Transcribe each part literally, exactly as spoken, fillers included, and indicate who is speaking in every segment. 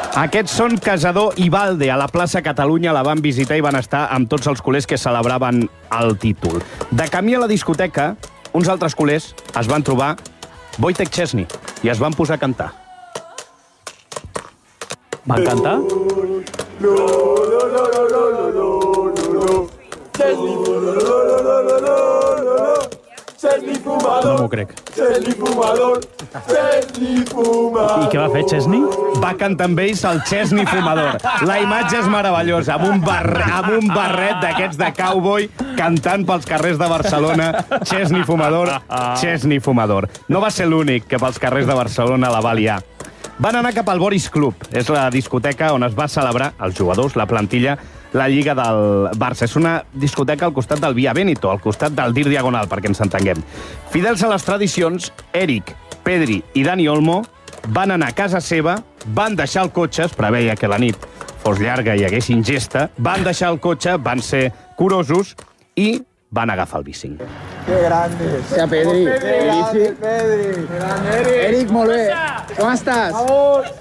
Speaker 1: Aquests són Casador i Valde. A la plaça Catalunya la van visitar i van estar amb tots els culers que celebraven el títol. De camí a la discoteca, uns altres culers es van trobar Wojtek Szczesny i es van posar a cantar.
Speaker 2: Van cantar?
Speaker 3: No, no, no, no, no, no, no, no. Szczesny, no, no, no, no, no, no. Szczesny fumador.
Speaker 2: No m'ho crec.
Speaker 3: Szczesny fumador. Szczesny fumador.
Speaker 2: I què va fer Szczesny?
Speaker 1: Va cantar amb ells el Szczesny fumador. La imatge és meravellosa, amb un, barre, amb un barret d'aquests de cowboy cantant pels carrers de Barcelona. Szczesny fumador, Szczesny fumador. No va ser l'únic que pels carrers de Barcelona la va liar. Van anar cap al Boris Club. És la discoteca on es va celebrar els jugadors, la plantilla, la Lliga del Barça. És una discoteca al costat del Via Veneto, al costat del Dir Diagonal, perquè ens entenguem. Fidels a les tradicions, Eric, Pedri i Dani Olmo van anar a casa seva, van deixar el cotxe, es preveia que la nit fos llarga i hi hagués ingesta, van deixar el cotxe, van ser curosos i van agafar el bici.
Speaker 4: Que grande. Sea Pedri.
Speaker 3: Pedri, Pedri. Grande, Eric.
Speaker 4: Eric, molt bé. Com estàs?
Speaker 3: Vamos.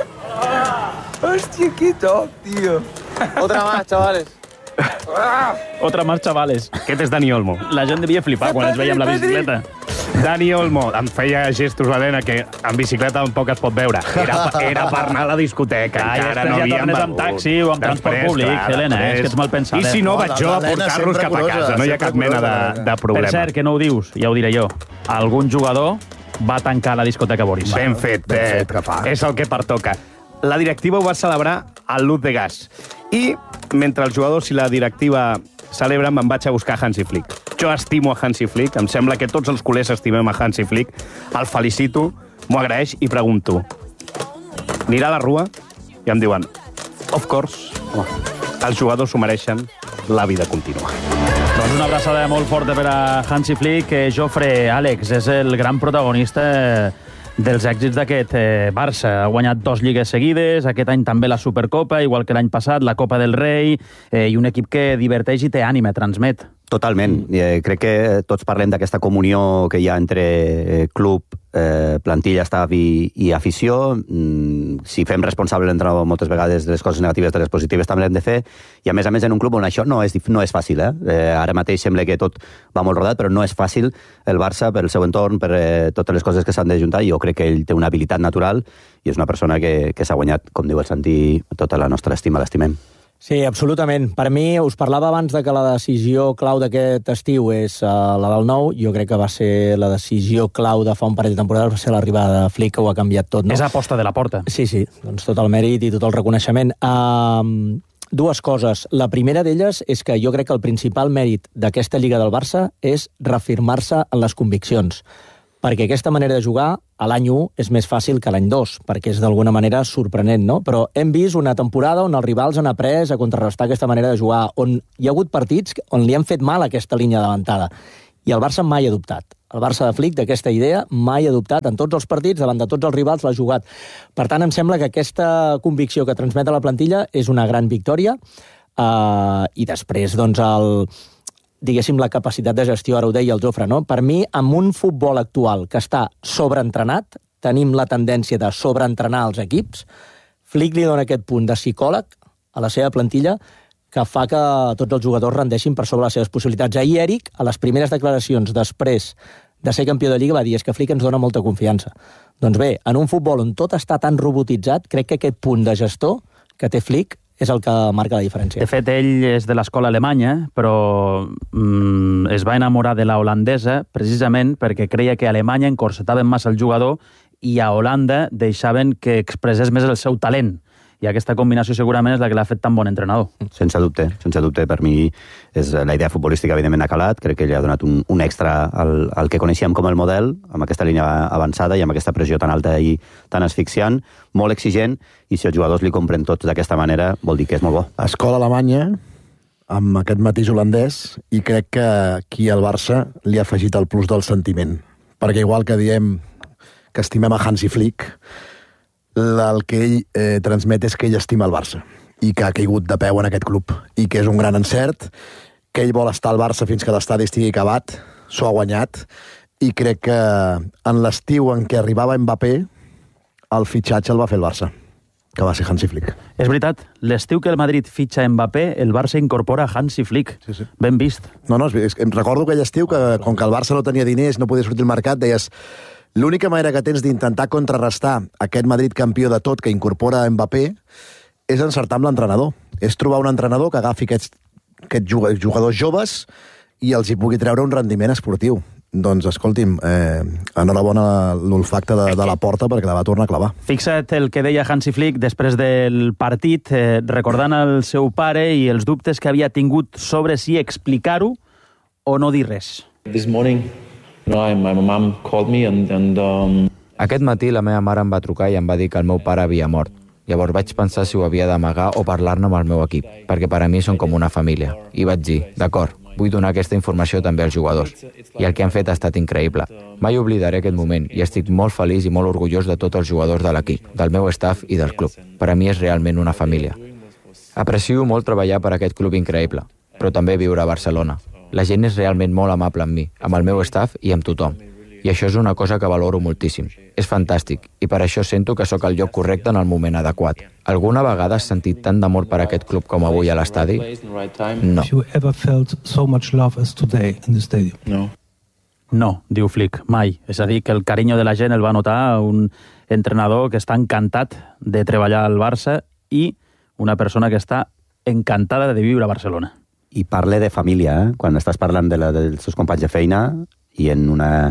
Speaker 3: Hostia, qué top, tío. Otra más, chavales.
Speaker 2: Otra más, chavales.
Speaker 1: Aquest és Dani Olmo.
Speaker 2: La gent devia flipar quan ens veia amb la bicicleta.
Speaker 1: Dani Olmo em feia gestos a l'Helena que en bicicleta tampoc es pot veure. Era, era per anar a la discoteca.
Speaker 2: Ah,
Speaker 1: encara
Speaker 2: ja
Speaker 1: no havíem
Speaker 2: tornes amb
Speaker 1: begut.
Speaker 2: taxi o amb transport
Speaker 1: Després,
Speaker 2: públic,
Speaker 1: clar,
Speaker 2: Helena,
Speaker 1: després.
Speaker 2: és que ets mal pensada.
Speaker 1: I si no,
Speaker 5: No,
Speaker 1: vaig jo a
Speaker 5: l'Helena
Speaker 1: portar-los
Speaker 5: sempre
Speaker 1: cap a
Speaker 5: curosa,
Speaker 1: casa. No hi ha
Speaker 5: sempre
Speaker 1: cap mena de,
Speaker 5: curosa,
Speaker 1: de
Speaker 2: Per
Speaker 1: problema.
Speaker 2: cert, que no ho dius, ja ho diré jo. Algun jugador va tancar la discoteca Boris.
Speaker 1: Ben fet,
Speaker 5: ben
Speaker 1: eh,
Speaker 5: fet que fa.
Speaker 1: és el que pertoca. La directiva ho va celebrar al Luz de Gas. I mentre els jugadors i la directiva celebren, me'n vaig a buscar Hansi Flick. Jo estimo a Hansi Flick, em sembla que tots els culers estimem a Hansi Flick. El felicito, m'ho agraeix i pregunto: anirà a la rua? I em diuen, of course, home, els jugadors s'ho mereixen, la vida continua.
Speaker 2: Doncs una abraçada molt forta per a Hansi Flick, que Jofre, Àlex, és el gran protagonista dels èxits d'aquest eh, Barça. Ha guanyat dos lligues seguides, aquest any també la Supercopa, igual que l'any passat, la Copa del Rei, eh, i un equip que diverteix i té ànima, transmet.
Speaker 6: Totalment. Eh, crec que tots parlem d'aquesta comunió que hi ha entre eh, club, eh, plantilla, staff i, i afició. Mm, si fem responsable l'entrenador moltes vegades de les coses negatives, de les positives també l'hem de fer. I a més a més en un club on això no és, no és fàcil. Eh? Eh, ara mateix sembla que tot va molt rodat, però no és fàcil el Barça per el seu entorn, per eh, totes les coses que s'han d'ajuntar. Jo crec que ell té una habilitat natural i és una persona que, que s'ha guanyat, com diu el Santi, tota la nostra estima, l'estimem.
Speaker 7: Sí, absolutament. Per mi, us parlava abans de que la decisió clau d'aquest estiu és uh, la del nou. Jo crec que va ser la decisió clau de fa un parell de temporades, va ser l'arribada de Flick, que ho ha canviat tot, no?
Speaker 2: És aposta de la porta.
Speaker 7: Sí, sí, doncs tot el mèrit i tot el reconeixement. Uh, dues coses. La primera d'elles és que jo crec que el principal mèrit d'aquesta Lliga del Barça és reafirmar-se en les conviccions, perquè aquesta manera de jugar a l'any u és més fàcil que a l'any dos, perquè és d'alguna manera sorprenent, no? Però hem vist una temporada on els rivals han après a contrarrestar aquesta manera de jugar, on hi ha hagut partits on li han fet mal aquesta línia davantada, i el Barça mai ha dubtat. El Barça de Flick, d'aquesta idea, mai ha dubtat. En tots els partits, davant de tots els rivals, l'ha jugat. Per tant, em sembla que aquesta convicció que transmet a la plantilla és una gran victòria, uh, i després, doncs, el... diguéssim, la capacitat de gestió, ara ho deia el Jofre, no? Per mi, amb un futbol actual que està sobreentrenat, tenim la tendència de sobreentrenar els equips, Flick li dona aquest punt de psicòleg a la seva plantilla que fa que tots els jugadors rendeixin per sobre les seves possibilitats. Ahir, Eric, a les primeres declaracions després de ser campió de Lliga, va dir és que Flick ens dona molta confiança. Doncs bé, en un futbol on tot està tan robotitzat, crec que aquest punt de gestor que té Flick és el que marca la diferència.
Speaker 2: De fet, ell és de l'escola alemanya, però mm, es va enamorar de la holandesa precisament perquè creia que a Alemanya encorsetaven massa el jugador i a Holanda deixaven que expressés més el seu talent. I aquesta combinació segurament és la que l'ha fet tan bon entrenador.
Speaker 6: Sense dubte, sense dubte. Per mi és la idea futbolística evidentment ha calat, crec que li ha donat un, un extra al, al que coneixíem com el model, amb aquesta línia avançada i amb aquesta pressió tan alta i tan asfixiant, molt exigent, i si els jugadors li compren tots d'aquesta manera, vol dir que és molt bo.
Speaker 5: Escola alemanya, amb aquest matís holandès, i crec que aquí al Barça li ha afegit el plus del sentiment. Perquè igual que diem que estimem a Hansi Flick, el que ell eh, transmet és que ell estima el Barça i que ha caigut de peu en aquest club i que és un gran encert, que ell vol estar al Barça fins que l'estadi estigui acabat, s'ho ha guanyat, i crec que en l'estiu en què arribava Mbappé el fitxatge el va fer el Barça. que va ser Hansi Flick.
Speaker 2: És veritat, l'estiu que el Madrid fitxa Mbappé, el Barça incorpora Hansi Flick.
Speaker 5: Sí, sí.
Speaker 2: Ben vist.
Speaker 5: No, no, és, em recordo aquell estiu que, com que el Barça no tenia diners, no podia sortir al mercat, deies, l'única manera que tens d'intentar contrarrestar aquest Madrid campió de tot que incorpora Mbappé és encertar amb l'entrenador. És trobar un entrenador que agafi aquests, aquests jugadors joves i els hi pugui treure un rendiment esportiu. Doncs, escolti'm, eh, enhorabona l'olfacte de, de la porta perquè la va tornar a clavar.
Speaker 2: Fixa't el que deia Hansi Flick després del partit, eh, recordant el seu pare i els dubtes que havia tingut sobre si explicar-ho o no dir res.
Speaker 8: This morning, you know, my mom called me and, and um...
Speaker 9: Aquest matí la meva mare em va trucar i em va dir que el meu pare havia mort. Llavors vaig pensar si ho havia d'amagar o parlar-ne amb el meu equip, perquè per a mi són com una família. I vaig dir, d'acord, vull donar aquesta informació també als jugadors. I el que han fet ha estat increïble. Mai oblidaré aquest moment i estic molt feliç i molt orgullós de tots els jugadors de l'equip, del meu staff i del club. Per a mi és realment una família. Aprecio molt treballar per aquest club increïble, però també viure a Barcelona. La gent és realment molt amable amb mi, amb el meu staff i amb tothom. I això és una cosa que valoro moltíssim. És fantàstic, i per això sento que sóc al lloc correcte en el moment adequat. Alguna vegada has sentit tant d'amor per aquest club com avui a l'estadi? No.
Speaker 2: No. No, diu Flick, mai. És a dir, que el carinyo de la gent el va notar un entrenador que està encantat de treballar al Barça i una persona que està encantada de viure a Barcelona.
Speaker 6: I parle de família, eh? Quan estàs parlant de la, dels seus companys de feina i en una...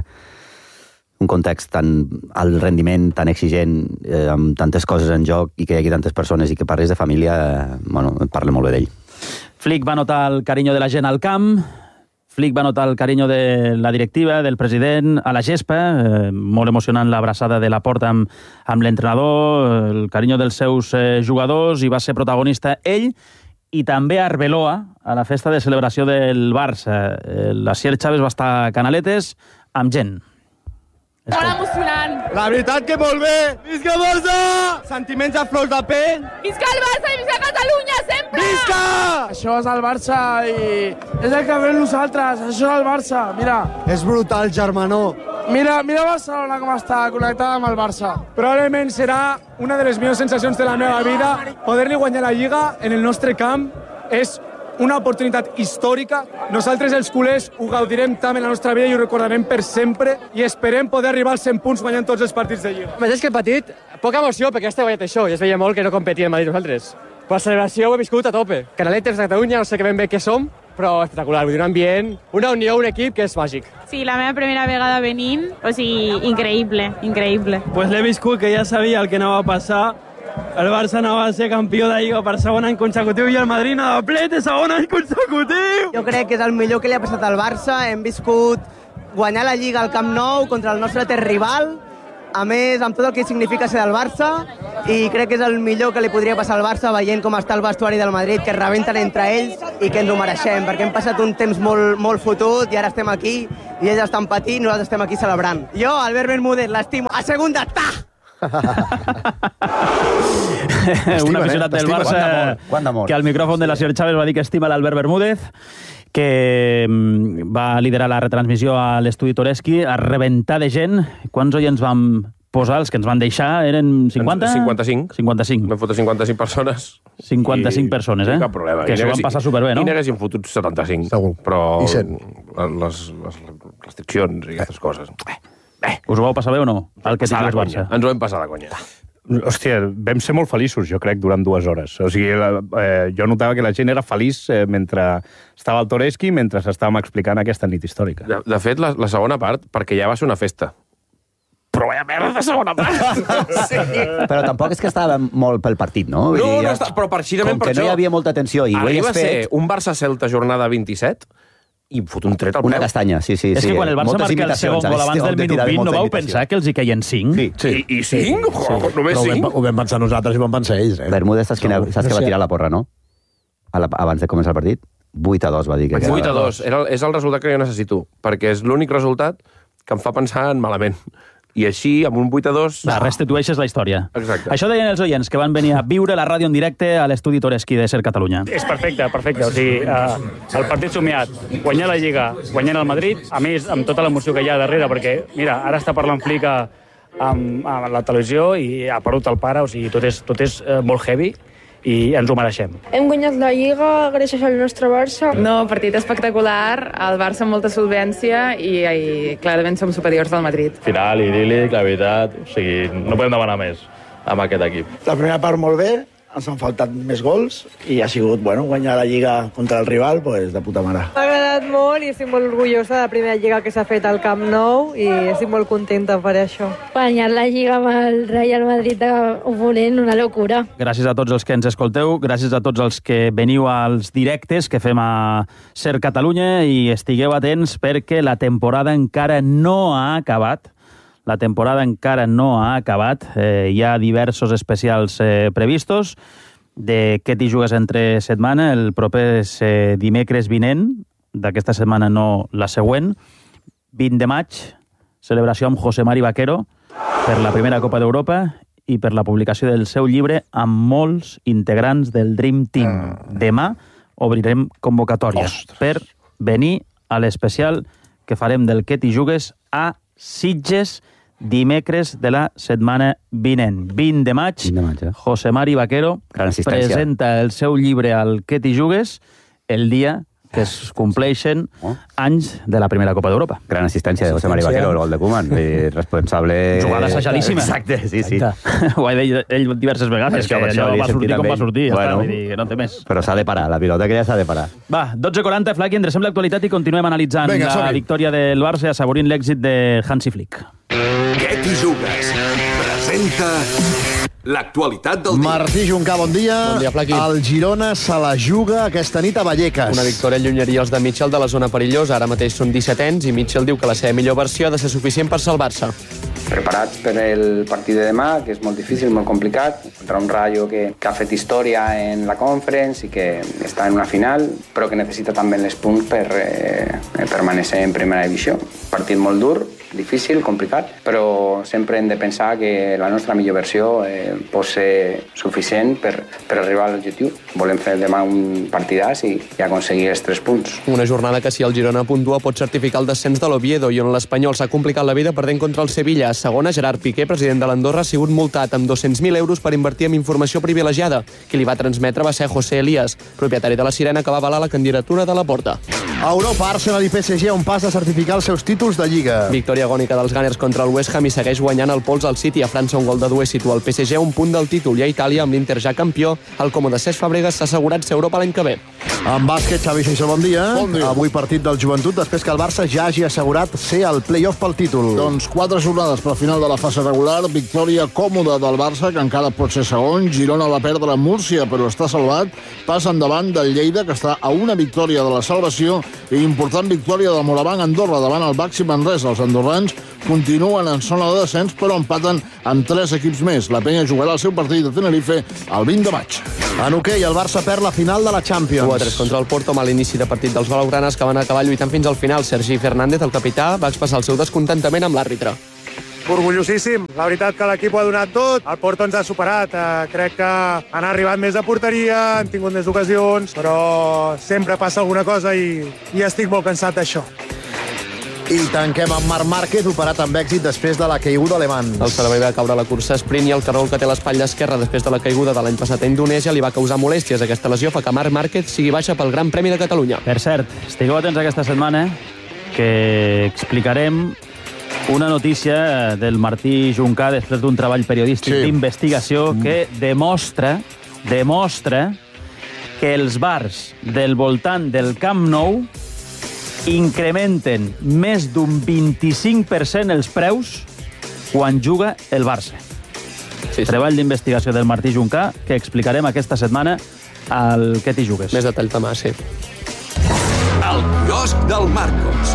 Speaker 6: un context tan alt rendiment, tan exigent, eh, amb tantes coses en joc i que hi hagi tantes persones i que parles de família, eh, bueno, parla molt bé d'ell.
Speaker 2: Flick va notar el carinyo de la gent al camp, Flick va notar el carinyo de la directiva, del president, a la gespa, eh, molt emocionant l'abraçada de la porta amb, amb l'entrenador, el carinyo dels seus eh, jugadors, i va ser protagonista ell, i també Arbeloa, a la festa de celebració del Barça. Eh, la Sier Chávez va estar a Canaletes amb gent.
Speaker 10: Molt emocionant.
Speaker 3: La veritat que molt bé. Visca Barça! Sentiments a flors de pell.
Speaker 10: Visca el Barça i visca Catalunya, sempre!
Speaker 3: Visca!
Speaker 11: Això és el Barça i és el que fem nosaltres. Això és el Barça, mira.
Speaker 3: És brutal, germanor.
Speaker 11: Mira, mira Barcelona com està connectada amb el Barça. Probablement serà una de les millors sensacions de la meva vida. Poder-li guanyar la Lliga en el nostre camp és una oportunitat històrica. Nosaltres, els culers, ho gaudirem tant en la nostra vida i ho recordarem per sempre i esperem poder arribar als cent punts guanyant tots els partits de Lliga.
Speaker 12: Més que el partit, poca emoció perquè ja està guanyat això i es veia molt que no competia en Madrid nosaltres. Per la celebració ho he viscut a tope. Canaletes de Catalunya, no sé que ben bé què som, però espectacular, vull dir, un ambient, una unió, un equip que és màgic.
Speaker 10: Sí, la meva primera vegada venint, o sigui, increïble, increïble.
Speaker 13: Pues l'he viscut, que ja sabia el que anava a passar. El Barça no va ser campió de Lliga per segon any consecutiu i el Madrid no de plete segon any consecutiu.
Speaker 14: Jo crec que és el millor que li ha passat al Barça. Hem viscut guanyar la Lliga al Camp Nou contra el nostre rival, a més amb tot el que significa ser del Barça, i crec que és el millor que li podria passar al Barça veient com està el vestuari del Madrid, que es rebenten entre ells i que ens ho mereixem, perquè hem passat un temps molt, molt fotut i ara estem aquí i ells estan patint, nosaltres estem aquí celebrant. Jo, Albert Bermúdez, l'estimo. A segunda, ta!
Speaker 2: Un aficionat del Barça que al micròfon de la Sier Chávez va dir que estima l'Albert Bermúdez, que va liderar la retransmissió a l'estudi Toreski, a rebentar de gent. Quants oients vam posar? Els que ens van deixar eren cinquanta?
Speaker 15: cinquanta-cinc.
Speaker 2: cinquanta-cinc.
Speaker 15: Vam fotre cinquanta-cinc persones.
Speaker 2: cinquanta-cinc persones, eh?
Speaker 15: Cap problema.
Speaker 2: Que s'ho van passar superbé, no?
Speaker 15: I n'haguessin fotut setanta-cinc.
Speaker 5: Segur.
Speaker 15: Però
Speaker 5: I cent.
Speaker 15: les, les restriccions i aquestes coses... Eh.
Speaker 2: Eh. Us ho vau passar bé o no? El que tingués Barça.
Speaker 15: Ens ho vam passar de conya.
Speaker 1: Hòstia, vam ser molt feliços, jo crec, durant dues hores. O sigui, la, eh, jo notava que la gent era feliç eh, mentre estava al Toreski, mentre estàvem explicant aquesta nit històrica.
Speaker 15: De, de fet, la, la segona part, perquè ja va ser una festa. Però vaya merda de segona part!
Speaker 6: Sí. Però tampoc és que estàvem molt pel partit, no?
Speaker 15: No,
Speaker 6: I
Speaker 15: no,
Speaker 6: ja,
Speaker 15: està, però precisament
Speaker 6: com
Speaker 15: per
Speaker 6: que
Speaker 15: això...
Speaker 6: no hi havia molta tensió i ho
Speaker 15: arriba
Speaker 6: havies
Speaker 15: a ser
Speaker 6: fet...
Speaker 15: un Barça-Celta jornada vint-i-set i fot un tret al peu.
Speaker 6: Una castanya, sí, sí.
Speaker 2: És
Speaker 6: sí.
Speaker 2: que quan el Barça
Speaker 6: Moltes
Speaker 2: marca el segon gol abans del minut vint, no vau pensar que els hi caien cinc?
Speaker 6: Sí.
Speaker 15: sí. I, i cinc? Sí. Oh, només
Speaker 5: Però
Speaker 15: cinc?
Speaker 5: ho vam, ho vam pensar nosaltres i ho vam pensar ells. Eh?
Speaker 6: Bermúdez, saps, quina, saps que va tirar la porra, no? A la, abans de començar el partit? vuit a dos va dir que...
Speaker 15: vuit a dos. Era, és el resultat que jo necessito, perquè és l'únic resultat que em fa pensar en malament. I així, amb un vuit a dos...
Speaker 2: Va, restitueixes la història.
Speaker 15: Exacte.
Speaker 2: Això deien els oients que van venir a viure la ràdio en directe a l'estudi Toreski de Ser Catalunya.
Speaker 16: És perfecte, perfecte. O sigui, eh, el partit somiat, guanyar la Lliga, guanyar el Madrid, a més, amb tota l'emoció que hi ha darrere, perquè, mira, ara està parlant Flick a, amb, amb la televisió i ha perdut el pare, o sigui, tot és, tot és eh, molt heavy i ens ho mereixem.
Speaker 17: Hem guanyat la Lliga gràcies al nostre Barça.
Speaker 10: No, partit espectacular, el Barça amb molta solvència i, i clarament som superiors del Madrid.
Speaker 18: Final idíl·lic, la veritat, o sigui, no podem demanar més amb aquest equip.
Speaker 4: La primera part molt bé, ens han faltat més gols i ha sigut, bueno, guanyar la Lliga contra el rival, pues, de puta mare.
Speaker 19: M'ha agradat molt i estic molt orgullosa de la primera Lliga que s'ha fet al Camp Nou i estic molt contenta per això.
Speaker 17: Guanyar la Lliga amb el Real Madrid d'oponent, una locura.
Speaker 2: Gràcies a tots els que ens escolteu, gràcies a tots els que veniu als directes que fem a Ser Catalunya i estigueu atents perquè la temporada encara no ha acabat. La temporada encara no ha acabat. Eh, hi ha diversos especials eh, previstos de què t'hi jugues entre setmana. El proper és eh, dimecres vinent, d'aquesta setmana no la següent, vint de maig, celebració amb José Mari Vaquero per la primera Copa d'Europa i per la publicació del seu llibre amb molts integrants del Dream Team. Demà obrirem convocatòria Ostres. per venir a l'especial que farem del què t'hi jugues a Sitges dimecres de la setmana vinent. vint de maig,
Speaker 6: vint de maig eh?
Speaker 2: José Mari Vaquero presenta el seu llibre al què t'hi jugues el dia que es compleixen oh. anys de la primera Copa d'Europa.
Speaker 6: Gran assistència de José Mari Vaquero, el gol de Koeman, responsable...
Speaker 2: Jugada assajadíssima.
Speaker 6: Exacte, sí, sí.
Speaker 2: Ho ha dit ell diverses vegades, que, que allò va sortir com va sortir.
Speaker 6: Bueno,
Speaker 2: vull dir, que no té més.
Speaker 6: Però s'ha de parar, la pilota que ja s'ha de parar.
Speaker 2: Va, dotze quaranta, Flaqui, endrecem l'actualitat i continuem analitzant Venga, la sorry. victòria del Barça i assaborint l'èxit de Hansi Flick.
Speaker 20: Què t'hi jugues? Presenta l'actualitat del dia.
Speaker 5: Martí Juncà, bon dia.
Speaker 12: Bon dia, Flaqui.
Speaker 5: El Girona se la juga aquesta nit a Vallecas.
Speaker 12: Una victòria allunyaria els de Mitchell de la zona perillosa. Ara mateix són dissetens i Mitchell diu que la seva millor versió ha de ser suficient per salvar-se.
Speaker 21: Preparat per el partit de demà, que és molt difícil, molt complicat, contra un Rayo que, que ha fet història en la Conference i que està en una final, però que necessita també els punts per eh, permanecer en primera divisió. Partit molt dur, difícil, complicat, però sempre hem de pensar que la nostra millor versió eh, pot ser suficient per, per arribar a l'objectiu. Volem fer demà un partidàs i, i aconseguir els tres punts.
Speaker 12: Una jornada que, si el Girona puntua, pot certificar el descens de l'Oviedo i on l'Espanyol s'ha complicat la vida perdent contra el Sevilla. A segona, Gerard Piqué, president de l'Andorra, ha sigut multat amb dos-cents mil euros per invertir en informació privilegiada. Qui li va transmetre va ser José Elías, propietari de la Sirena, que va avalar la candidatura de la Porta.
Speaker 5: A Europa, Arsenal i P S G a un pas de certificar els seus títols de Lliga.
Speaker 12: Victòria agònica dels Gunners contra el West Ham i segueix guanyant el pols al City. A França, un gol de Dué situa el P S G a un punt del títol i a Itàlia, amb l'Inter ja campió, el còmode Cesc Fàbregas s'ha assegurat ser Europa l'any que ve.
Speaker 5: En bàsquet, Xavi Seixó, bon dia.
Speaker 22: Bon dia.
Speaker 5: Avui partit del Joventut, després que el Barça ja hagi assegurat ser al play-off pel títol.
Speaker 22: Doncs quatre jornades per al final de la fase regular, victòria còmoda del Barça, que encara pot ser segon. Girona va perdre a Múrcia, però està salvat. Passa endavant del Lleida, que està a una victòria de la salvació, i important victòria del Morabanc Andorra davant el Baxi Manresa. Els andorrans continuen en zona de descens, però empaten amb tres equips més. La Penya jugarà el seu partit de Tenerife el vint de maig.
Speaker 5: En hoquei, el Barça perd la final de la Champions.
Speaker 12: u a tres contra el Porto, amb l'inici de partit dels blaugranes, que van acabar lluitant fins al final. Sergi Fernández, el capità, va expressar el seu descontentament amb l'àrbitre.
Speaker 11: Orgullosíssim. La veritat que l'equip ho ha donat tot. El Porto ens ha superat. Eh, crec que han arribat més a porteria, han tingut més ocasions, però sempre passa alguna cosa i, i estic molt cansat d'això.
Speaker 5: I tanquem amb Marc Márquez, operat amb èxit després de la caiguda alemany.
Speaker 12: El cervell va caure a la cursa sprint i el carrol que té l'espatlla esquerra després de la caiguda de l'any passat a Indonèsia li va causar molèsties. Aquesta lesió fa que Marc Márquez sigui baixa pel Gran Premi de Catalunya.
Speaker 2: Per cert, estigueu atents aquesta setmana que explicarem una notícia del Martí Juncà després d'un treball periodístic sí. d'investigació que demostra, demostra que els bars del voltant del Camp Nou incrementen més d'un vint-i-cinc per cent els preus quan juga el Barça. Sí, sí. Treball d'investigació del Martí Juncà que explicarem aquesta setmana al Què t'hi jugues.
Speaker 12: Més detall demà, sí.
Speaker 20: El quiosc del Marcos.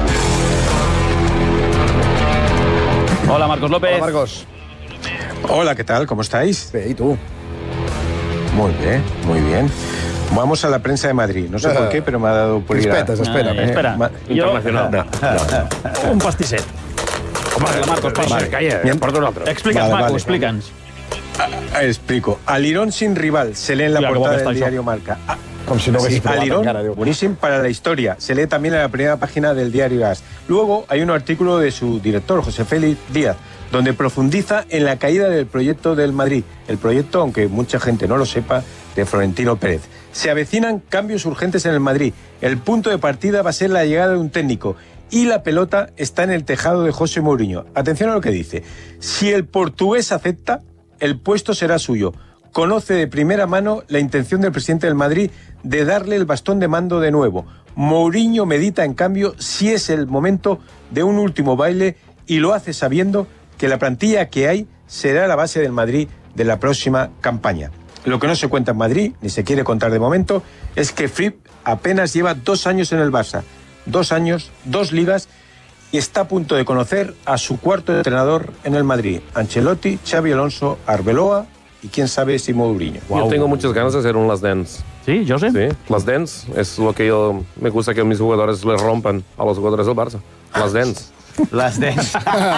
Speaker 2: Hola, Marcos López.
Speaker 5: Hola, Marcos.
Speaker 23: Hola, ¿qué tal? ¿Cómo estáis?
Speaker 5: Bien, ¿y tú?
Speaker 23: Muy bien, muy bien. Vamos a la prensa de Madrid. No sé uh, por qué, pero me ha dado por ir a...
Speaker 5: Respetas, espera.
Speaker 2: Eh, espera.
Speaker 23: Ma internacional.
Speaker 2: No, no, no. Un pastisset. Vale, Marcos, passa.
Speaker 23: Vale, calla, em porto un altre.
Speaker 2: Explica'ns,
Speaker 23: vale,
Speaker 2: Marcos,
Speaker 23: vale,
Speaker 2: explica'ns.
Speaker 23: Vale. Explico. Alirón sin rival, se lee en la Mira, portada del diario Marca. Ah,
Speaker 5: Como si no
Speaker 23: sí, Alirón, buenísimo para la historia. Se lee también en la primera página del diario As. Luego hay un artículo de su director, José Félix Díaz. donde profundiza en la caída del proyecto del Madrid. El proyecto, aunque mucha gente no lo sepa, de Florentino Pérez. Se avecinan cambios urgentes en el Madrid. El punto de partida va a ser la llegada de un técnico y la pelota está en el tejado de José Mourinho. Atención a lo que dice. Si el portugués acepta, el puesto será suyo. Conoce de primera mano la intención del presidente del Madrid de darle el bastón de mando de nuevo. Mourinho medita, en cambio, si es el momento de un último baile y lo hace sabiendo que la plantilla que hay será la base del Madrid de la próxima campaña. Lo que no se cuenta en Madrid, ni se quiere contar de momento, es que Fripp apenas lleva dos años en el Barça. Dos años, dos ligas, y está a punto de conocer a su cuarto entrenador en el Madrid. Ancelotti, Xabi Alonso, Arbeloa y quién sabe si Mourinho.
Speaker 15: Wow. Yo tengo muchas ganas de hacer un Last Dance.
Speaker 2: ¿Sí, José?
Speaker 15: Sí, Last Dance es lo que yo me gusta que mis jugadores les rompan a los jugadores del Barça. Last Dance.
Speaker 6: Last Dance.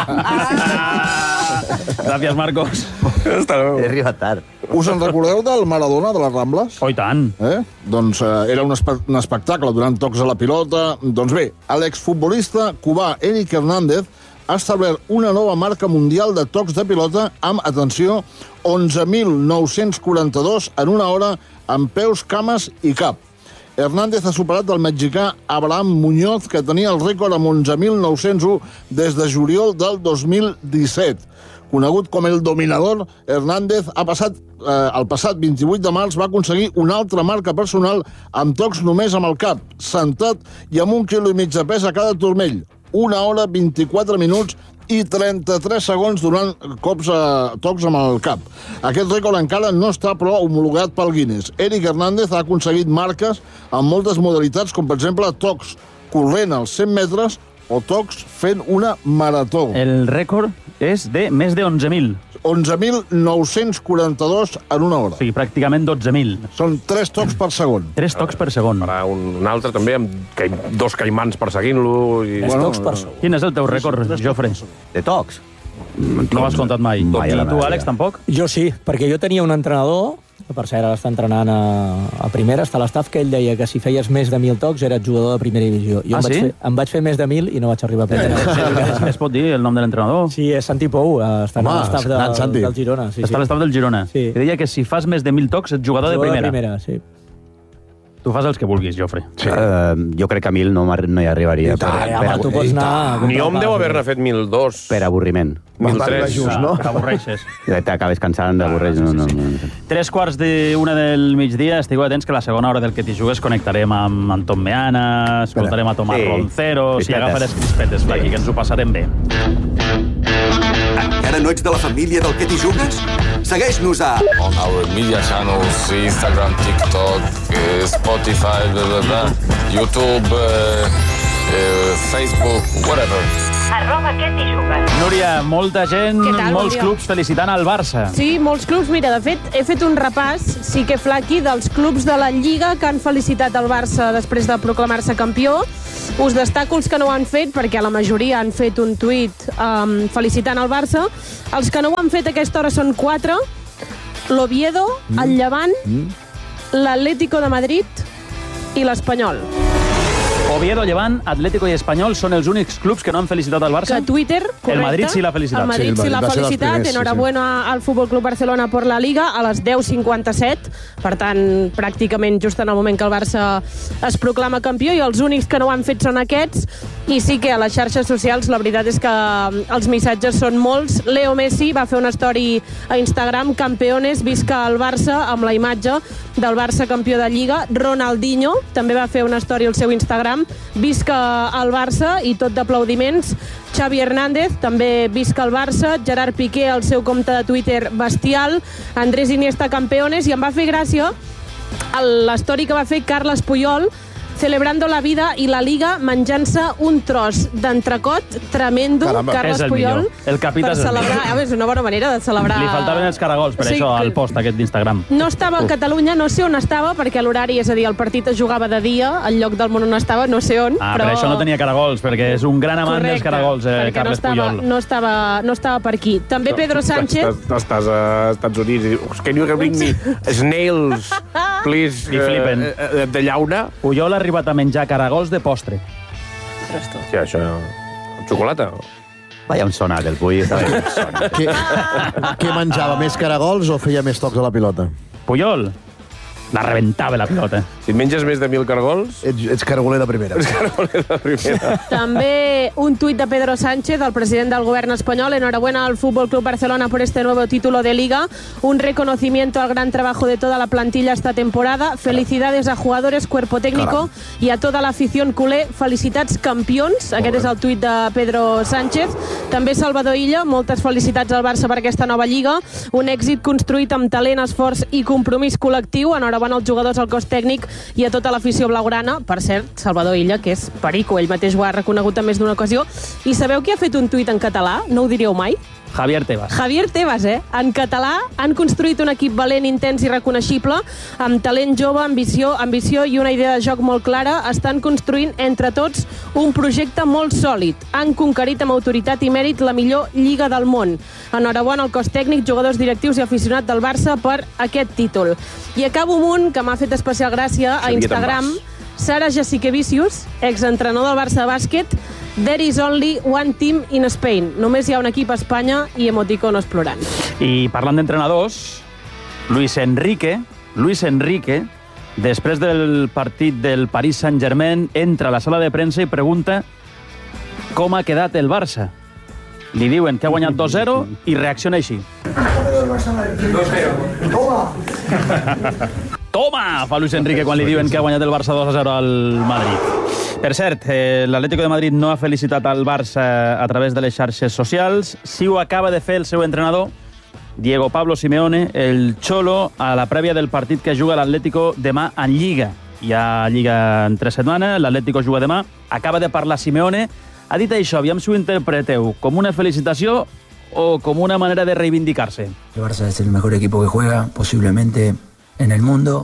Speaker 2: Gràcies, Marcos.
Speaker 15: Hasta luego.
Speaker 6: He arribat tard.
Speaker 22: Us en recordeu del Maradona, de les Rambles?
Speaker 2: Oh, i tant.
Speaker 22: Eh? Doncs eh, era un, espe un espectacle durant tocs a la pilota. Doncs bé, l'exfutbolista cubà Eric Hernández ha establert una nova marca mundial de tocs de pilota amb, atenció, onze mil nou-cents quaranta-dos en una hora amb peus, cames i cap. Hernández ha superat el mexicà Abraham Muñoz, que tenia el rècord amb onze mil nou-cents u des de juliol del dos mil disset. Conegut com el dominador, Hernández ha passat, eh, el passat vint-i-vuit de març va aconseguir una altra marca personal amb tocs només amb el cap, sentat i amb un quilo i mig de pes a cada turmell. Una hora, vint-i-quatre minuts i trenta-tres segons donant cops a tocs amb el cap. Aquest rècord encara no està, però, homologat pel Guinness. Eric Hernández ha aconseguit marques amb moltes modalitats, com per exemple tocs corrent als cent metres o tocs fent una marató.
Speaker 2: El rècord és de més de onze mil.
Speaker 22: onze mil nou-cents quaranta-dos en una hora.
Speaker 2: O sigui, pràcticament dotze mil.
Speaker 22: Són tres tocs per segon.
Speaker 2: Tres tocs per segon.
Speaker 15: Farà un, un altre també amb ca dos caimans perseguint-lo. I...
Speaker 2: Tres tocs per segon. Quin és el teu rècord, Jofre?
Speaker 6: De tocs?
Speaker 2: No l'has contat mai.
Speaker 6: mai
Speaker 2: I tu, Àlex, tampoc?
Speaker 7: Jo sí, perquè jo tenia un entrenador, que per cert ara està entrenant a, a primera, està a l'estaf, que ell deia que si feies més de mil tocs eres jugador de primera divisió. Jo
Speaker 2: ah,
Speaker 7: em, vaig
Speaker 2: sí?
Speaker 7: fer, em vaig fer més de mil i no vaig arribar a primera.
Speaker 2: Es, es pot dir el nom de l'entrenador?
Speaker 7: Sí, és Santi Pou, està
Speaker 2: Home,
Speaker 7: a l'estaf de, del Girona. Sí,
Speaker 2: està a l'estaf del Girona.
Speaker 7: Sí.
Speaker 2: I deia que si fas més de mil tocs ets jugador,
Speaker 7: jugador
Speaker 2: de primera.
Speaker 7: de primera, sí.
Speaker 2: Tu fas els que vulguis, Jofre.
Speaker 6: Sí. Uh, jo crec que a mil no, no hi arribaria. Per,
Speaker 7: per, per, tu pots anar...
Speaker 15: Ni hom deu haver-ne fet mil dos.
Speaker 6: Per avorriment.
Speaker 15: mil tres.
Speaker 2: Just, no? Per avorreixes.
Speaker 6: T'acabes cansant d'avorreig.
Speaker 2: Ah, sí,
Speaker 6: no,
Speaker 2: sí,
Speaker 6: no,
Speaker 2: sí.
Speaker 6: no.
Speaker 2: Tres quarts d'una del migdia. Estigueu atents que la segona hora del Que t'hi jugues connectarem amb Anton Meana, escoltarem a Tomàs
Speaker 6: Sí.
Speaker 2: Roncero, si
Speaker 6: Crispetes.
Speaker 2: agafa les crispetes, Flaqui, que ens ho passarem bé.
Speaker 20: Encara no ets de la família del Que t'hi jugues? Segueix-nos a...
Speaker 8: On our media channels, Instagram, TikTok, eh, Spotify, blah, blah, blah, YouTube, eh, eh, Facebook, whatever.
Speaker 9: Arroba Que t'hi jugues.
Speaker 2: Núria, molta gent,
Speaker 9: Què tal?
Speaker 2: molts
Speaker 9: Bon dia.
Speaker 2: clubs felicitant el Barça.
Speaker 9: Sí, molts clubs. Mira, de fet, he fet un repàs, sí que flaqui, dels clubs de la Lliga que han felicitat el Barça després de proclamar-se campió. Us destaco els que no ho han fet, perquè la majoria han fet un tuit um, felicitant el Barça. Els que no ho han fet a aquesta hora són quatre. L'Oviedo, mm. el Llevant, mm. l'Atlético de Madrid i l'Espanyol.
Speaker 2: Oviedo, Llevant, Atlético i Espanyol són els únics clubs que no han felicitat el Barça?
Speaker 9: Que Twitter, correcte.
Speaker 2: El Madrid sí l'ha felicitat.
Speaker 9: El Madrid sí, sí l'ha felicitat. Primers, Enhorabuena sí, sí. al Futbol Club Barcelona per la Liga a les deu cinquanta-set. Per tant, pràcticament just en el moment que el Barça es proclama campió, i els únics que no ho han fet són aquests. I sí que a les xarxes socials la veritat és que els missatges són molts. Leo Messi va fer una story a Instagram, campeones, visca el Barça, amb la imatge del Barça campió de Lliga. Ronaldinho també va fer una story al seu Instagram, visca el Barça, i tot d'aplaudiments. Xavi Hernández, també visca el Barça. Gerard Piqué, al seu compte de Twitter, bestial. Andrés Iniesta, campeones. I em va fer gràcia l'story que va fer Carles Puyol, celebrando la vida i la Liga, menjant-se un tros d'entrecot tremendo.
Speaker 2: Caramba.
Speaker 9: Carles
Speaker 2: És el
Speaker 9: Puyol,
Speaker 2: millor. El capità
Speaker 9: per
Speaker 2: és el
Speaker 9: celebrar.
Speaker 2: millor.
Speaker 9: A veure, és una bona manera de celebrar.
Speaker 2: Li faltaven els caragols, per
Speaker 9: Sí,
Speaker 2: això,
Speaker 9: que-
Speaker 2: al post aquest d'Instagram.
Speaker 9: No estava a Catalunya, no sé on estava, perquè l'horari, és a dir, el partit es jugava de dia, al lloc del món on estava, no sé on,
Speaker 2: Ah,
Speaker 9: però...
Speaker 2: per això no tenia caragols, perquè és un gran amant
Speaker 9: Correcte,
Speaker 2: dels caragols, eh,
Speaker 9: perquè
Speaker 2: Carles
Speaker 9: no estava,
Speaker 2: Puyol.
Speaker 9: no estava, no estava per aquí. També Pedro Sánchez...
Speaker 15: Estàs, estàs a Estats Units i dius, can you bring me snails, please,
Speaker 2: I flipen.
Speaker 15: eh, de llauna?
Speaker 2: Puyol ha arribat a menjar caragols de postre.
Speaker 15: Sí, això... Amb xocolata?
Speaker 6: Vaya un sonat, el Puy.
Speaker 5: Què, què menjava, més caragols o feia més tocs a la pilota?
Speaker 2: Puyol. La rebentava la pilota.
Speaker 15: Si et menges més de mil cargols...
Speaker 5: Ets, ets cargoler de primera.
Speaker 15: Ets cargoler de primera.
Speaker 9: També un tuit de Pedro Sánchez, el president del gobierno español. Enhorabuena al Fútbol Club Barcelona por este nuevo título de Liga. Un reconocimiento al gran trabajo de toda la plantilla esta temporada. Felicidades a jugadores, cuerpo técnico y a toda la afición culé. Felicitats campions. Aquest és el tuit de Pedro Sánchez. També Salvador Illa, moltes felicitats al Barça per aquesta nova Lliga. Un èxit construït amb talent, esforç i compromís col·lectiu. Enhorabona als jugadors, al cos tècnic i a tota l'afició blaugrana. Per cert, Salvador Illa, que és perico, ell mateix ho ha reconegut en més d'una ocasió. I sabeu qui ha fet un tuit en català? No ho diríeu mai?
Speaker 2: Javier Tebas.
Speaker 9: Javier Tebas, eh? En català han construït un equip valent, intens i reconeixible, amb talent jove, ambició, ambició i una idea de joc molt clara. Estan construint entre tots un projecte molt sòlid. Han conquerit amb autoritat i mèrit la millor lliga del món. Enhorabona al cos tècnic, jugadors directius i aficionats del Barça per aquest títol. I acabo amb un que m'ha fet especial gràcia a Instagram. Sara Jassikevicius, exentrenador del Barça de bàsquet. There is only one team in Spain. Només hi ha un equip a Espanya i emoticonos plorant.
Speaker 2: I parlant d'entrenadors, Luis Enrique, Luis Enrique, després del partit del Paris Saint-Germain, entra a la sala de premsa i pregunta com ha quedat el Barça. Li diuen que ha guanyat dos zero i reacciona així.
Speaker 3: dos zero.
Speaker 2: Toma! Toma! Fa Luis Enrique quan li diuen que ha guanyat el Barça dos a zero al Madrid. Per cert, eh, l'Atlético de Madrid no ha felicitat al Barça a través de les xarxes socials. Sí ho acaba de fer el seu entrenador, Diego Pablo Simeone, el Cholo, a la prèvia del partit que juga l'Atlético demà en Lliga. Hi ha Lliga en tres setmanes, l'Atlético juga demà. Acaba de parlar Simeone. Ha dit això, aviam si ho interpreteu, com una felicitació o com una manera de reivindicar-se.
Speaker 13: El Barça es el mejor equipo que juega, posiblemente en el mundo.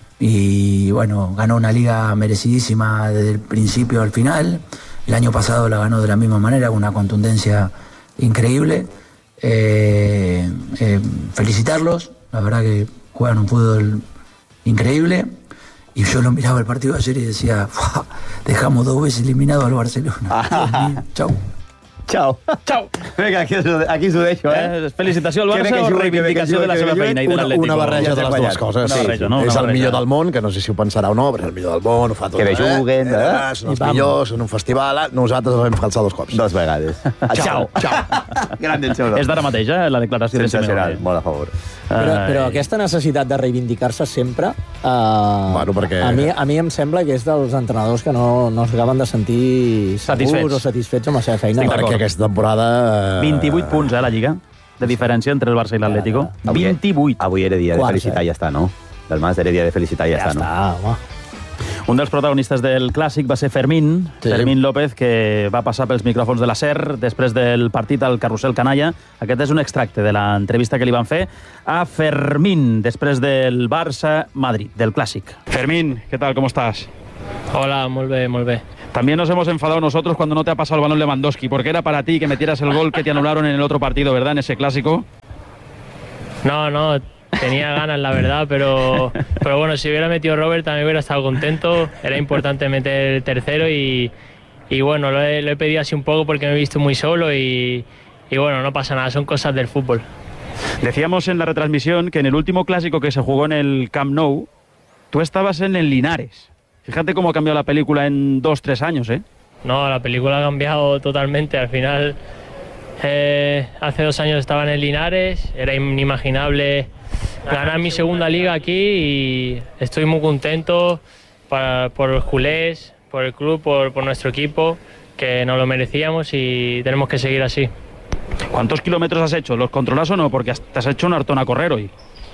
Speaker 13: Y bueno, ganó una liga merecidísima desde el principio al final. El año pasado la ganó de la misma manera, con una contundencia increíble. Eh, eh, felicitarlos, la verdad que juegan un fútbol increíble. Y yo lo miraba el partido de ayer y decía, dejamos dos veces eliminado al Barcelona. Chau.
Speaker 6: Chao.
Speaker 2: Chao.
Speaker 6: Vinga, aquí, aquí s'ho deixo, eh?
Speaker 2: eh? Felicitació al Barça o reivindicació de la seva feina i de l'Atlético?
Speaker 5: Una barreja de les dues coses.
Speaker 2: Una barreja, no?
Speaker 5: És
Speaker 2: Una
Speaker 5: el
Speaker 2: barreja.
Speaker 5: millor del món, que no sé si ho pensarà o no, però és el millor del món, ho fa tot.
Speaker 6: Que bé juguen,
Speaker 5: eh?
Speaker 6: eh?
Speaker 5: Són els millors, són un festival. Nosaltres els vam calçar dos cops.
Speaker 6: Dos vegades.
Speaker 2: Ciao.
Speaker 5: Ciao.
Speaker 6: Grande el seu
Speaker 2: És d'ara mateix, eh? La declaració de Simeone.
Speaker 6: Molt a favor.
Speaker 7: Però, però aquesta necessitat de reivindicar-se sempre, eh,
Speaker 5: bueno, perquè...
Speaker 7: a, mi, a mi em sembla que és dels entrenadors que no, no s'acaben de sentir segurs
Speaker 2: Satisfets.
Speaker 7: o satisfets amb la seva feina.
Speaker 5: Perquè aquesta temporada...
Speaker 2: vint-i-vuit punts, eh, la Lliga, de diferència entre el Barça i l'Atlético. vint-i-vuit.
Speaker 6: Avui era dia de
Speaker 7: Quarts,
Speaker 6: felicitar i ja està, no? Del Mas era dia de felicitar i ja,
Speaker 7: Ja
Speaker 6: està, no?
Speaker 7: està, home.
Speaker 2: Un dels protagonistes del Clàssic va ser Fermín,
Speaker 5: Sí.
Speaker 2: Fermín López, que va passar pels micròfons de la SER després del partit al Carrusel Canalla. Aquest és un extracte de l'entrevista que li van fer a Fermín després del Barça-Madrid, del Clàssic. Fermín, ¿qué tal? ¿Cómo estás?
Speaker 14: Hola, muy bien, muy bien.
Speaker 2: También nos hemos enfadado nosotros cuando no te ha pasado el balón Lewandowski, porque era para ti que metieras el gol que te anularon en el otro partido, ¿verdad? En ese Clásico.
Speaker 14: No, no, tenía ganas, la verdad, pero, pero bueno, si hubiera metido Robert también hubiera estado contento. Era importante meter el tercero y, y bueno, lo he, lo he pedido así un poco porque me he visto muy solo y, y bueno, no pasa nada, son cosas del fútbol.
Speaker 2: Decíamos en la retransmisión que en el último Clásico que se jugó en el Camp Nou, tú estabas en el Linares. Fíjate cómo ha cambiado la película en dos, tres años, ¿eh?
Speaker 14: No, la película ha cambiado totalmente. Al final, eh, hace dos años estaba en el Linares, era inimaginable ganar mi segunda liga aquí y estoy muy contento para, por los culés, por el club, por, por nuestro equipo, que nos lo merecíamos y tenemos que seguir así.
Speaker 2: ¿Cuántos kilómetros has hecho? ¿Los controlas o no? Porque te has hecho un hartón a correr hoy.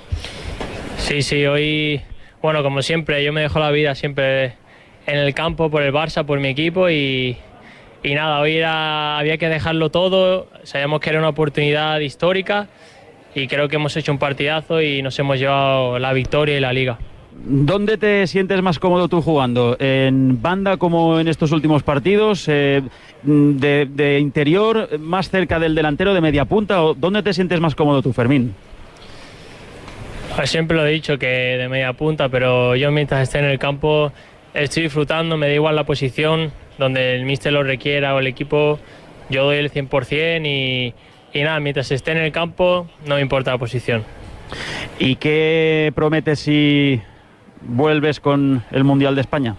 Speaker 14: Sí, sí, hoy, bueno, como siempre, yo me dejo la vida siempre en el campo por el Barça, por mi equipo y, y nada, hoy era, había que dejarlo todo, sabíamos que era una oportunidad histórica y creo que hemos hecho un partidazo y nos hemos llevado la victoria y la liga.
Speaker 2: ¿Dónde te sientes más cómodo tú jugando? ¿En banda como en estos últimos partidos? Eh, de, ¿De interior, más cerca del delantero, de media punta? ¿O dónde te sientes más cómodo tú, Fermín?
Speaker 14: Pues siempre lo he dicho que de media punta, pero yo mientras esté en el campo estoy disfrutando, me da igual la posición, donde el míster lo requiera o el equipo, yo doy el cien por ciento y, y nada, mientras esté en el campo no me importa la posición.
Speaker 2: ¿Y qué prometes si vuelves con el Mundial de España?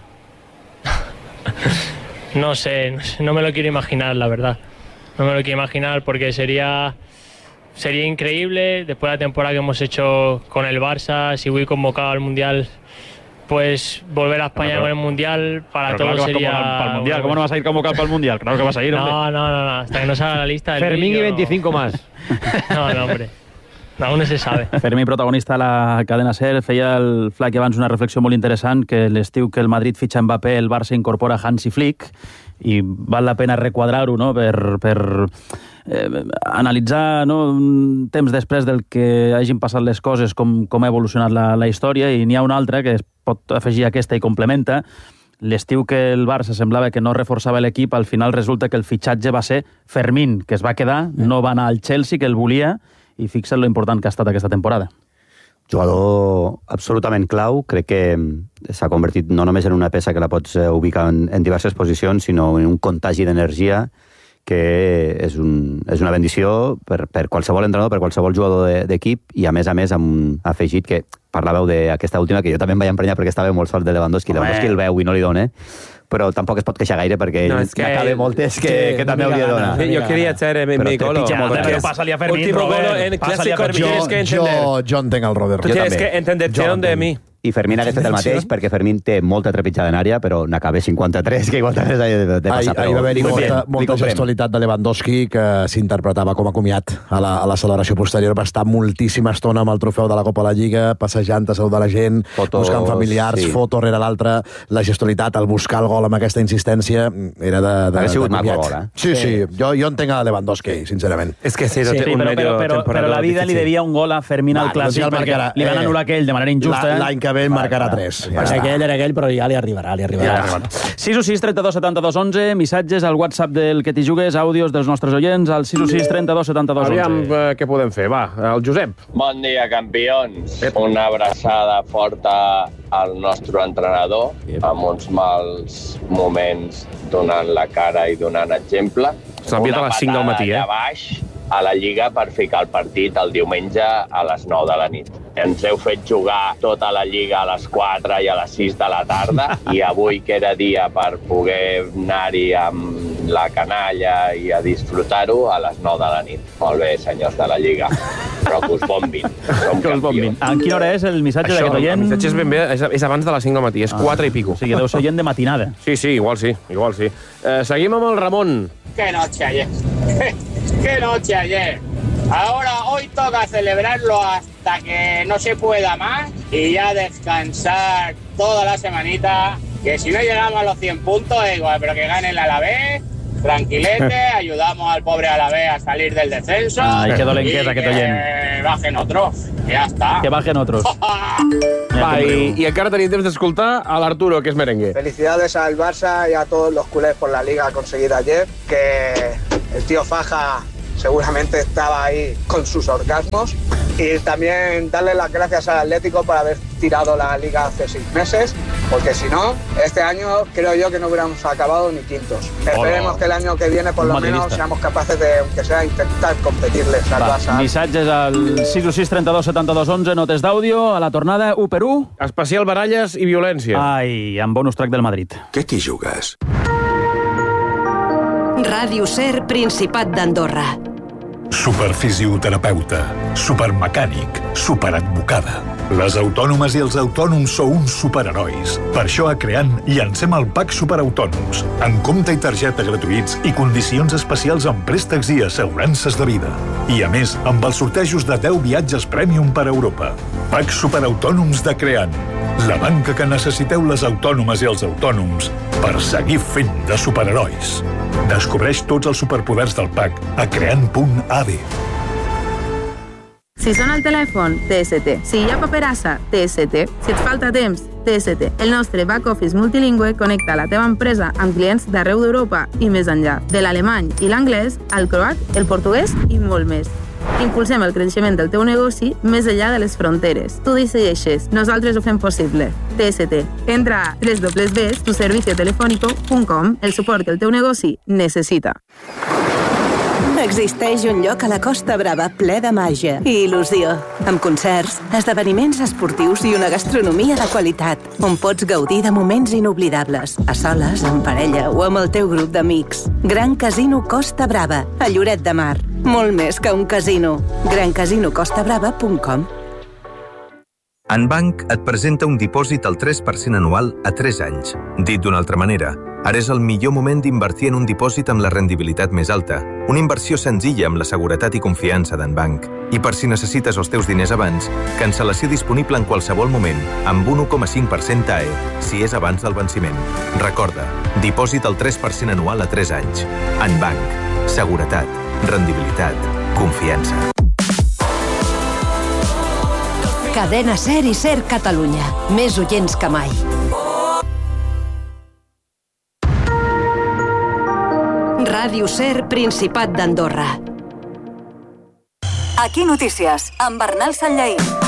Speaker 14: No sé, no sé, no me lo quiero imaginar, la verdad. No me lo quiero imaginar porque sería, sería increíble, después de la temporada que hemos hecho con el Barça, si voy convocado al Mundial, pues volver a España con el Mundial para todos
Speaker 2: claro
Speaker 14: sería...
Speaker 2: Para el Mundial. ¿Cómo no vas a ir convocado para el Mundial? Claro que vas a ir, hombre.
Speaker 14: No, no, no, no. Hasta que no salga la lista del
Speaker 1: Fermín
Speaker 14: vídeo,
Speaker 1: y veinticinco más.
Speaker 14: No, no, hombre. Aún no se sabe.
Speaker 2: Fermí, protagonista de la cadena SER, feia el Flac abans una reflexió molt interessant, que l'estiu que el Madrid fitxa Mbappé, el Barça incorpora Hansi Flick, i val la pena requadrar-ho, no?, per, per eh, analitzar, no?, un temps després del que hagin passat les coses, com, com ha evolucionat la, la història, i n'hi ha una altra que es pot afegir a aquesta i complementa. L'estiu que el Barça semblava que no reforçava l'equip, al final resulta que el fitxatge va ser Fermín, que es va quedar, no va anar al Chelsea, que el volia, i fixa't lo important que ha estat aquesta temporada.
Speaker 6: Jugador absolutament clau, crec que s'ha convertit no només en una peça que la pots ubicar en, en diverses posicions, sinó en un contagi d'energia que és, un, és una bendició per, per qualsevol entrenador, per qualsevol jugador d'equip, i a més a més amb un afegit que parlàveu d'aquesta última, que jo també em vaig emprenyar perquè estava molt sol de Lewandowski, Lewandowski el veu i no li dona, però tampoc es pot queixar gaire perquè ell no, que n'acaba moltes que, que, que també hauria de donar.
Speaker 15: Sí, yo quería hacer mi, mi golo.
Speaker 2: Pero pásale a Fermín, Robert.
Speaker 15: En clásico tienes que entender.
Speaker 5: Jo, jo entenc el Robert.
Speaker 15: Tú tienes que entender de mi.
Speaker 6: I Fermín hagués fet el mateix perquè Fermín té molta trepitjada en àrea, però n'acaba cinquanta-tres, que igual també s'ha de, de passar. Ahir
Speaker 5: va haver-hi molta, molta gestualitat de Lewandowski que s'interpretava com a comiat a la, a la celebració posterior. Va estar moltíssima estona amb el trofeu de la Copa de la Lliga, passejant a saludar la gent, fotos, buscant familiars, sí. Foto rere l'altra, la gestualitat, el buscar el gol amb aquesta insistència, era de, de,
Speaker 6: ha sigut
Speaker 5: de
Speaker 6: maco el gol, eh?
Speaker 5: Sí, sí, jo, jo entenc a Lewandowski, sincerament.
Speaker 15: És que sí,
Speaker 2: sí, sí però, però, però, però la vida difícil. Li devia un gol a Fermín al clàssic, doncs perquè li van anul·lar aquell de manera injusta.
Speaker 5: L'any que ve marcarà tres.
Speaker 7: Ja aquell era aquell, però ja li arribarà, li arribarà. Ja.
Speaker 2: sis u sis, trenta-dos, setanta-dos, onze, missatges al WhatsApp del Que t'hi jugues, àudios dels nostres oients, al sis u sis, trenta-dos, setanta-dos, onze.
Speaker 15: Aviam, eh, què podem fer? Va, el Josep.
Speaker 10: Bon dia, campions. Una abraçada forta al nostre entrenador, amb uns mals moments donant la cara i donant exemple.
Speaker 15: S'ha enviat a les cinc del matí, eh?
Speaker 10: Una patada allà baix a la Lliga per ficar el partit el diumenge a les nou de la nit. Ens heu fet jugar tota la Lliga a les quatre i a les sis de la tarda i avui, que era dia per poder anar-hi amb la canalla i a disfrutar-ho, a les nou de la nit. Molt bé, senyors de la Lliga. Però que us bombin. Som campions.
Speaker 2: En quina hora és el missatge
Speaker 15: Això,
Speaker 2: d'aquest oient?
Speaker 15: El missatge és ben bé, és, és abans de les cinc del matí, és ah. quatre i pico.
Speaker 2: O sigui, deu ser oient de matinada.
Speaker 15: Sí, sí, igual sí, igual sí. Eh, seguim amb el Ramon.
Speaker 16: Qué noche ayer. Qué noche ayer. Ahora, hoy toca celebrarlo hasta que no se pueda más y ya descansar toda la semanita, que si no llegamos a los cien puntos, igual, pero que gane el Alavés, tranquilete, ayudamos al pobre Alavés a salir del descenso.
Speaker 2: Ay, qué dolenquesa
Speaker 16: y
Speaker 2: que
Speaker 16: que
Speaker 2: t'oyen.
Speaker 16: bajen otros, ya está.
Speaker 2: Que bajen otros.
Speaker 15: Va, i, i encara tenim temps d'escoltar a l'Arturo, que és merengue.
Speaker 24: Felicidades al Barça y a todos los culés por la liga conseguida ayer, que el tío Faja seguramente estaba ahí con sus orgasmos, y también darle las gracias al Atlético por haber tirado la liga hace seis meses, porque si no, este año creo yo que no hubiéramos acabado ni quintos. Hola. Esperemos que el año que viene por lo menos seamos capaces de, aunque sea, intentar competirles al Barça.
Speaker 2: Missatges al sis u sis, trenta-dos, setanta-dos, onze, notes d'àudio, a la tornada, u per u.
Speaker 15: Especial baralles i violència.
Speaker 2: Ai, amb bonus track del Madrid.
Speaker 20: Què t'hi jugues?
Speaker 25: Ràdio SER, Principat d'Andorra.
Speaker 26: Superfisioterapeuta, supermecànic, superadvocada. Les autònomes i els autònoms sou uns superherois. Per això a Creant llancem el Pack Superautònoms, amb compte i targeta gratuïts i condicions especials en préstecs i assegurances de vida. I a més, amb els sortejos de deu viatges Premium per Europa. Pack Superautònoms de Creant, la banca que necessiteu les autònomes i els autònoms per seguir fent de superherois. Descobreix tots els superpoders del Pack a creant punt a d.
Speaker 27: Si sona el telèfon, T S T. Si hi ha paperassa, T S T. Si et falta temps, T S T. El nostre back-office multilingüe connecta la teva empresa amb clients d'arreu d'Europa i més enllà. De l'alemany i l'anglès, al croat, el portuguès i molt més. Impulsem el creixement del teu negoci més enllà de les fronteres. Tu decideixes, nosaltres ho fem possible. T S T. Entra a doble u doble u doble u punt tu servicio telefónico punt com, el suport que el teu negoci necessita.
Speaker 25: Existeix un lloc a la Costa Brava ple de màgia i il·lusió, amb concerts, esdeveniments esportius i una gastronomia de qualitat, on pots gaudir de moments inoblidables, a soles, en parella o amb el teu grup d'amics. Gran Casino Costa Brava, a Lloret de Mar. Molt més que un casino. gran casino costa brava punt com.
Speaker 1: Anbank et presenta un dipòsit al tres per cent anual a tres anys. Dit d'una altra manera, ara és el millor moment d'invertir en un dipòsit amb la rendibilitat més alta. Una inversió senzilla amb la seguretat i confiança d'Anbank. I per si necessites els teus diners abans, cancel·lació disponible en qualsevol moment, amb un u coma cinc per cent T A E, si és abans del venciment. Recorda, dipòsit al tres per cent anual a tres anys. Anbank. Seguretat, rendibilitat, confiança.
Speaker 25: Cadena Ser i Ser Catalunya. Més oients que mai. Ràdio Ser, Principat d'Andorra.
Speaker 4: Aquí Notícies, amb Bernal Sanllaí.